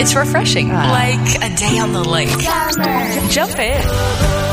It's refreshing, like a day on the lake. Summer. Jump in.